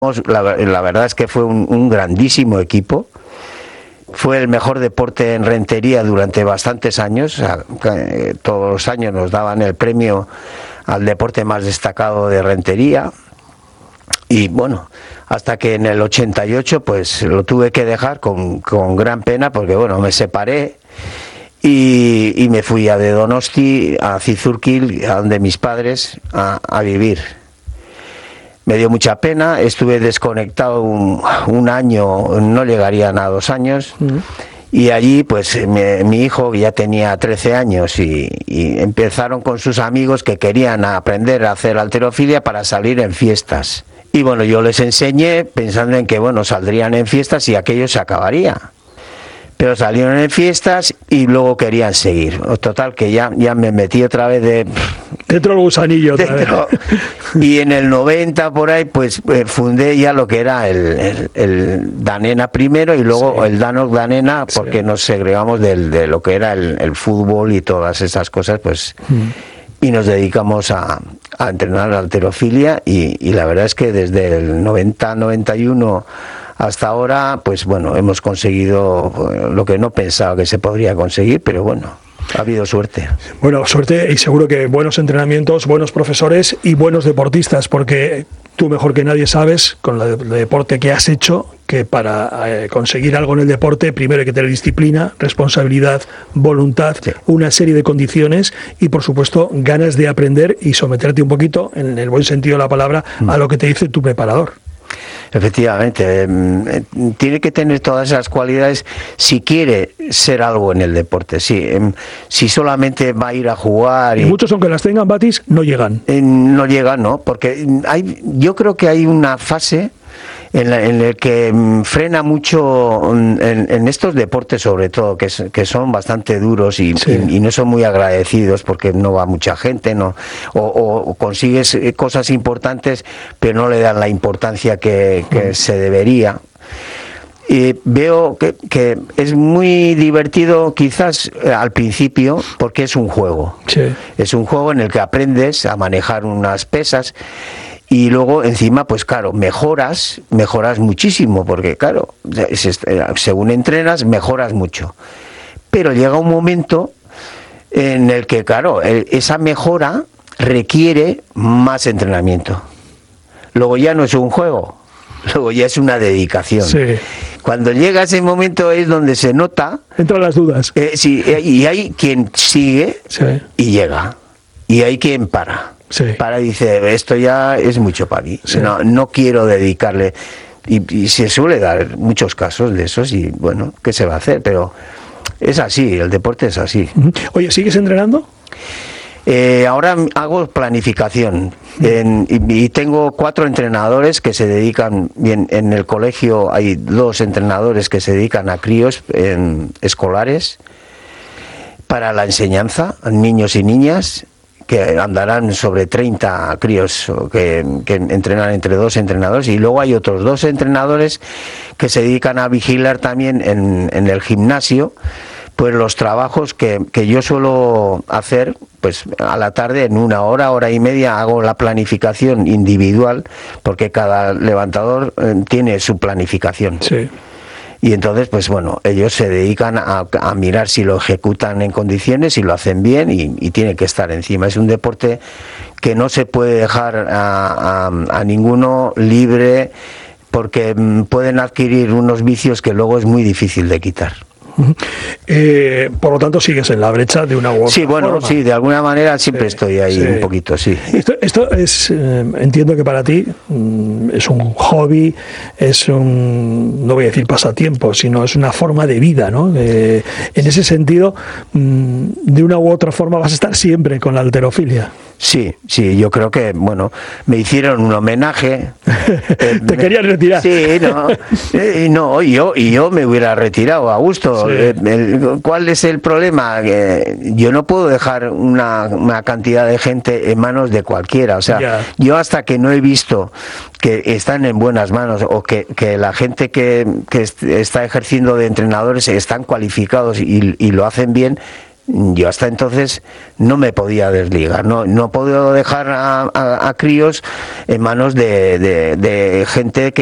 La verdad es que fue un grandísimo equipo. Fue el mejor deporte en Rentería durante bastantes años. O sea, todos los años nos daban el premio al deporte más destacado de Rentería. Y bueno, hasta que en el 88 pues lo tuve que dejar con gran pena, porque bueno, me separé y me fui a de Donosti, a Zizurkil, a donde mis padres, a vivir. Me dio mucha pena, estuve desconectado un año, no llegarían a 2 años, y allí pues mi hijo ya tenía 13 años y empezaron con sus amigos que querían aprender a hacer halterofilia para salir en fiestas. Y bueno, yo les enseñé pensando en que bueno, saldrían en fiestas y aquello se acabaría. Pero salieron en fiestas y luego querían seguir. Total, que ya me metí otra vez dentro del gusanillo otra vez. Y en el 90 por ahí pues fundé ya lo que era el Danena primero y luego el Danok Danena, porque nos segregamos de lo que era el fútbol y todas esas cosas, pues y nos dedicamos a entrenar la halterofilia y la verdad es que desde el 90-91 hasta ahora, pues bueno, hemos conseguido lo que no pensaba que se podría conseguir, pero bueno, ha habido suerte. Bueno, suerte y seguro que buenos entrenamientos, buenos profesores y buenos deportistas, porque tú mejor que nadie sabes, con el deporte que has hecho, que para conseguir algo en el deporte primero hay que tener disciplina, responsabilidad, voluntad, una serie de condiciones y por supuesto ganas de aprender y someterte un poquito, en el buen sentido de la palabra, a lo que te dice tu preparador. Efectivamente, tiene que tener todas esas cualidades si quiere ser algo en el deporte. Si solamente va a ir a jugar... Y muchos, aunque las tengan, Batis, no llegan. No llegan, ¿no? Porque yo creo que hay una fase en el que frena mucho en estos deportes, sobre todo, que son bastante duros y no son muy agradecidos porque no va mucha gente, ¿no? O consigues cosas importantes pero no le dan la importancia que se debería. Y veo que es muy divertido quizás al principio porque es un juego. Es un juego en el que aprendes a manejar unas pesas. Y luego encima, pues claro, mejoras muchísimo, porque claro, según entrenas, mejoras mucho. Pero llega un momento en el que, claro, esa mejora requiere más entrenamiento. Luego ya no es un juego, luego ya es una dedicación. Cuando llega ese momento es donde se nota... Entran las dudas. Y hay quien sigue y llega, y hay quien para. Para y dice, esto ya es mucho para mí, no quiero dedicarle, y se suele dar muchos casos de esos y bueno, ¿qué se va a hacer? Pero es así, el deporte es así. Oye, ¿sigues entrenando? Ahora hago planificación y tengo 4 entrenadores que se dedican, bien, en el colegio hay 2 entrenadores que se dedican a críos escolares para la enseñanza, a niños y niñas, que andarán sobre 30 críos que entrenan entre 2 entrenadores, y luego hay otros 2 entrenadores que se dedican a vigilar también en el gimnasio pues los trabajos que yo suelo hacer, pues a la tarde en 1 hora, hora y media hago la planificación individual, porque cada levantador tiene su planificación. Y entonces, pues bueno, ellos se dedican a mirar si lo ejecutan en condiciones, si lo hacen bien y tiene que estar encima. Es un deporte que no se puede dejar a ninguno libre, porque pueden adquirir unos vicios que luego es muy difícil de quitar. Por lo tanto, sigues en la brecha de una u otra forma. Sí, de alguna manera siempre estoy ahí un poquito, sí. Esto es, entiendo que para ti es un hobby, es no voy a decir pasatiempo, sino es una forma de vida, ¿no? En ese sentido, de una u otra forma vas a estar siempre con la halterofilia. Sí, yo creo que, bueno, me hicieron un homenaje. ¿Te querías retirar? Sí, yo me hubiera retirado a gusto. ¿Cuál es el problema? Yo no puedo dejar una cantidad de gente en manos de cualquiera. O sea, yo hasta que no he visto que están en buenas manos o que la gente que está ejerciendo de entrenadores están cualificados y lo hacen bien, yo hasta entonces no me podía desligar, no puedo dejar a críos en manos de gente